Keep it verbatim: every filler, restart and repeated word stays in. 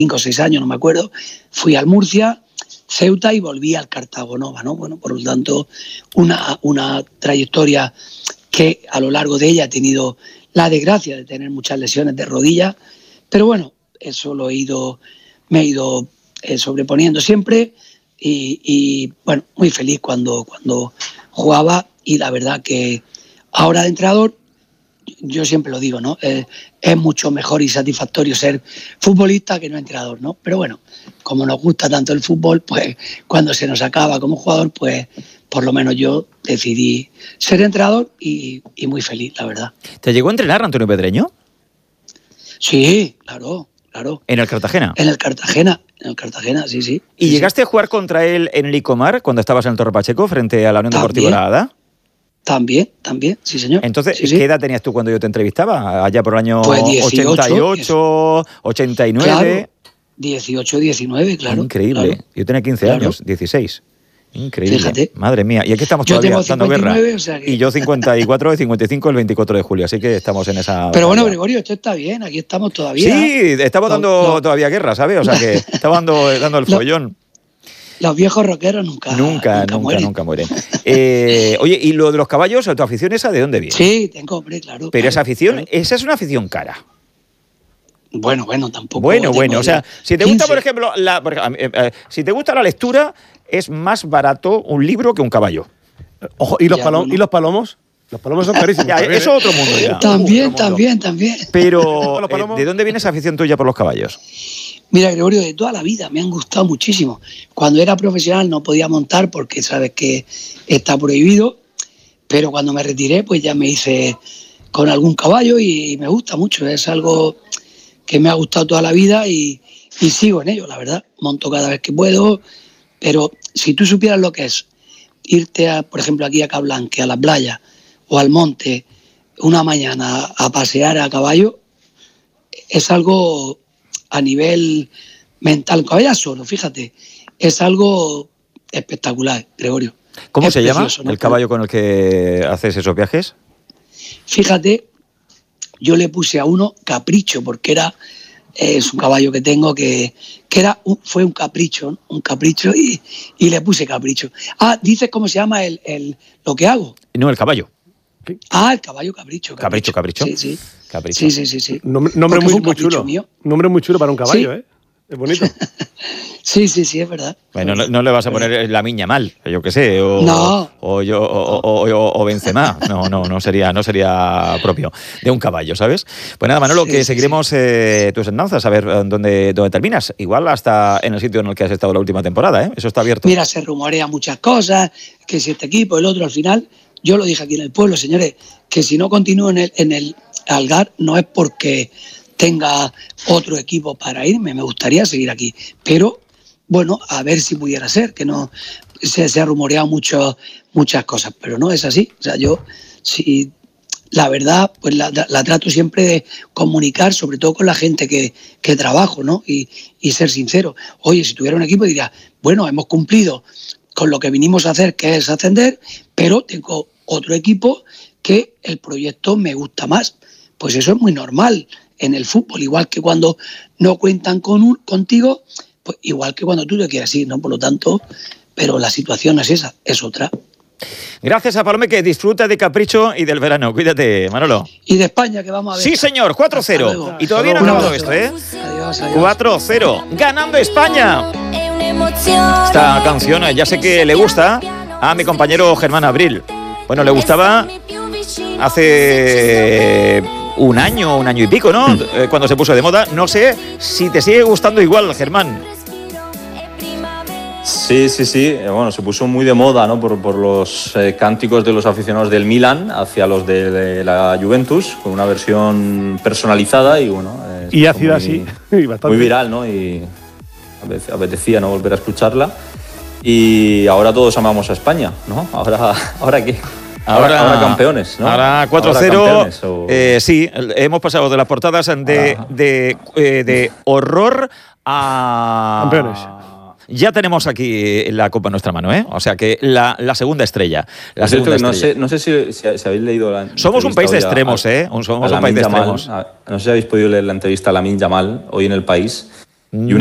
cinco o seis años, no me acuerdo, fui al Murcia, Ceuta y volví al Cartago Nova, ¿no? Bueno, por lo tanto, una, una trayectoria que a lo largo de ella he tenido la desgracia de tener muchas lesiones de rodilla, pero bueno, eso lo he ido, me he ido eh, sobreponiendo siempre y, y bueno, muy feliz cuando, cuando jugaba, y la verdad que ahora de entrenador, yo siempre lo digo, ¿no? Eh, es mucho mejor y satisfactorio ser futbolista que no entrenador, ¿no? Pero bueno, como nos gusta tanto el fútbol, pues cuando se nos acaba como jugador, pues por lo menos yo decidí ser entrenador y, y muy feliz, la verdad. ¿Te llegó a entrenar Antonio Pedreño? Sí, claro, claro. ¿En el Cartagena? En el Cartagena, en el Cartagena, sí, sí. ¿Y sí, llegaste sí. a jugar contra él en el Icomar cuando estabas en el Torre Pacheco frente a la Unión Deportiva La Hada? También, también, sí señor. Entonces, sí, ¿qué sí. edad tenías tú cuando yo te entrevistaba? Allá por el año pues dieciocho, ochenta y ocho, ochenta y nueve. Claro, dieciocho, diecinueve, claro. Increíble. Claro. Yo tenía quince Claro. años, dieciséis. Increíble. Fíjate. Madre mía. Y aquí estamos Yo todavía tengo dando guerra. cincuenta y nueve, o sea que... Y yo cincuenta y cuatro, de cincuenta y cinco el veinticuatro de julio. Así que estamos en esa... Pero bueno, batalla. Gregorio, esto está bien. Aquí estamos todavía. Sí, estamos Lo- dando lo- todavía guerra, ¿sabes? O sea que estamos dando, dando el Lo- follón. Los viejos rockeros nunca, Nunca, nunca, mueren. nunca mueren. Eh, oye, ¿y lo de los caballos, tu afición esa, de dónde viene? Sí, tengo, hombre, claro. Pero claro, esa afición, claro. esa es una afición cara. Bueno, bueno, tampoco. Bueno, tengo bueno, o sea, si te quince. gusta, por ejemplo, la, por ejemplo, eh, eh, si te gusta la lectura, es más barato un libro que un caballo. Ojo, ¿y los, Ya, palom- bueno. ¿y los palomos? Los palomos son carísimos. Ya, también, eso ¿eh? es otro mundo ya. También, Otro mundo. también, también. Pero, Los palomos. eh, ¿de dónde viene esa afición tuya por los caballos? Mira, Gregorio, de toda la vida me han gustado muchísimo. Cuando era profesional no podía montar porque sabes que está prohibido, pero cuando me retiré pues ya me hice con algún caballo y me gusta mucho. Es algo que me ha gustado toda la vida y, y sigo en ello, la verdad. Monto cada vez que puedo, pero si tú supieras lo que es irte, a, por ejemplo, aquí a Cablanque, a la playa o al monte, una mañana a pasear a caballo, es algo a nivel mental, caballo solo, fíjate, es algo espectacular, Gregorio. ¿Cómo Es se llama precioso, ¿no? el caballo con el que haces esos viajes? Fíjate, yo le puse a uno Capricho, porque era eh, es un caballo que tengo que, que era un- fue un capricho, ¿no? un capricho y, y le puse Capricho. Ah, dices cómo se llama el, el lo que hago. No, el caballo. Ah, el caballo Capricho. Capricho, capricho. Sí, sí. Capricho. Sí, sí, sí, sí. Nombre, nombre Porque muy, fue un muy capricho chulo. mío. Nombre muy chulo para un caballo, Sí. ¿eh? Es bonito. Sí, sí, sí, es verdad. Bueno, no, no le vas a poner la miña mal, yo qué sé, o, No. o, yo, o, o, o- o Benzema. No, no, no sería, no sería propio de un caballo, ¿sabes? Pues nada, Manolo, Sí, que sí, seguiremos eh, tus andanzas, a ver eh, dónde, dónde terminas. Igual hasta en el sitio en el que has estado la última temporada, ¿eh? Eso está abierto. Mira, se rumorea muchas cosas, que si este equipo, el otro, al final, yo lo dije aquí en el pueblo, señores, que si no continúo en el, en el Algar no es porque tenga otro equipo para irme, me gustaría seguir aquí, pero bueno, a ver si pudiera ser, que no se, se ha rumoreado mucho, muchas cosas, pero no es así. O sea, yo, si la verdad, pues la, la trato siempre de comunicar, sobre todo con la gente que, que trabajo, ¿no? Y, y ser sincero. Oye, si tuviera un equipo diría, bueno, hemos cumplido con lo que vinimos a hacer, que es ascender, pero tengo otro equipo que el proyecto me gusta más. Pues eso es muy normal en el fútbol, igual que cuando no cuentan con un, contigo, pues igual que cuando tú te quieras ir, ¿no? Por lo tanto, pero la situación no es esa, es otra. Gracias a Palome, que disfruta de Capricho y del verano. Cuídate, Manolo. Y de España, que vamos a ver. Sí, señor, cuatro cero. Hasta luego. Y todavía no ha Un acabado abrazo. esto, ¿eh? Adiós, adiós. cuatro cero. Ganando España. Esta canción eh, ya sé que le gusta a mi compañero Germán Abril. Bueno, le gustaba hace un año, un año y pico, ¿no? Eh, Cuando se puso de moda. No sé si te sigue gustando igual, Germán. Sí, sí, sí. Eh, Bueno, se puso muy de moda, ¿no? Por, por los eh, cánticos de los aficionados del Milan hacia los de, de la Juventus, con una versión personalizada y bueno. eh, Y fue ácida, muy- sí. Y bastante. Muy viral, ¿no? Y apete- apetecía, ¿no? Volver a escucharla. Y ahora todos amamos a España, ¿no? Ahora, ¿ahora qué? Ahora, ahora campeones, ¿no? Ahora cuatro Ahora cero. campeones, o- Eh, sí, hemos pasado de las portadas de, Ah. de, eh, de horror a... Campeones. Ya tenemos aquí la copa en nuestra mano, ¿eh? O sea que la, la segunda estrella. La Por cierto, segunda que no estrella. sé, no sé si, si- si habéis leído la Somos un entrevista país de hoy a- extremos, a- ¿eh? Un- somos a un país de Lamine Yamal. extremos. A- No sé si habéis podido leer la entrevista a Lamine Yamal hoy en El País. y una